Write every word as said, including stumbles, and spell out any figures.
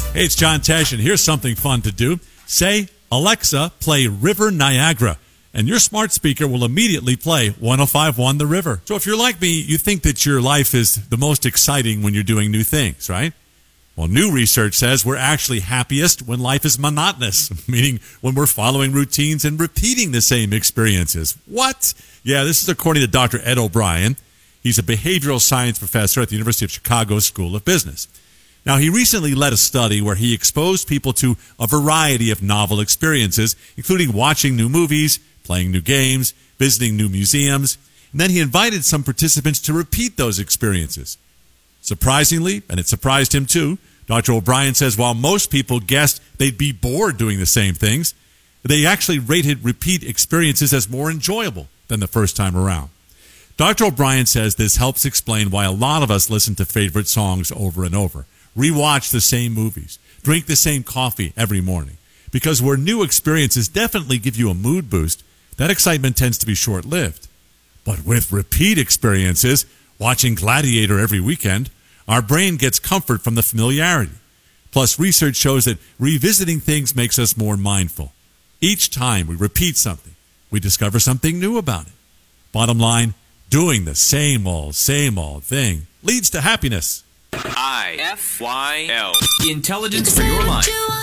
Hey, it's John Tesh, and here's something fun to do. Say, Alexa, play River Niagara, and your smart speaker will immediately play one oh five point one The River. So if you're like me, you think that your life is the most exciting when you're doing new things, right? Well, new research says we're actually happiest when life is monotonous, meaning when we're following routines and repeating the same experiences. What? Yeah, this is according to Doctor Ed O'Brien. He's a behavioral science professor at the University of Chicago School of Business. Now, he recently led a study where he exposed people to a variety of novel experiences, including watching new movies, playing new games, visiting new museums, and then he invited some participants to repeat those experiences. Surprisingly, and it surprised him too, Doctor O'Brien says while most people guessed they'd be bored doing the same things, they actually rated repeat experiences as more enjoyable than the first time around. Doctor O'Brien says this helps explain why a lot of us listen to favorite songs over and over, rewatch the same movies, drink the same coffee every morning. Because where new experiences definitely give you a mood boost, that excitement tends to be short-lived. But with repeat experiences, watching Gladiator every weekend, our brain gets comfort from the familiarity. Plus, research shows that revisiting things makes us more mindful. Each time we repeat something, we discover something new about it. Bottom line, doing the same old, same old thing leads to happiness. I F Y L. Intelligence for your life.